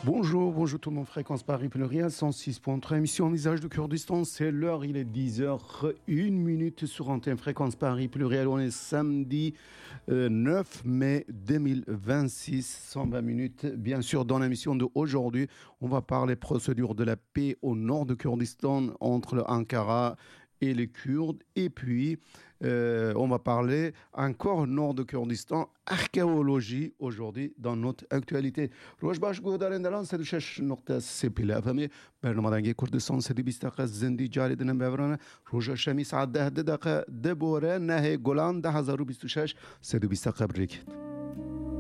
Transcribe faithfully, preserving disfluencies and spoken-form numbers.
Bonjour, bonjour tout le monde, Fréquence Paris Pluriel, cent six point trois, émission Visage du Kurdistan, c'est l'heure, il est dix heures une minute sur antenne Fréquence Paris Pluriel, on est samedi euh, neuf mai deux mille vingt-six, cent vingt minutes, bien sûr dans l'émission d'aujourd'hui, on va parler procédure de la paix au nord du Kurdistan entre le Ankara et les Kurdes, et puis euh, on va parler encore nord de Kurdistan, archéologie aujourd'hui dans notre actualité. روش باش گودارن دلان سد و شش نقطه سه پیله افهمی برنامه دنگی کردستان سدی بیست دقیقه زندی جاری دنم بفرانه روژا شمی ساعت ده دقیقه ده بوره نه گلان ده هزار و بیست و شش سد و بیست دقیقه بریکت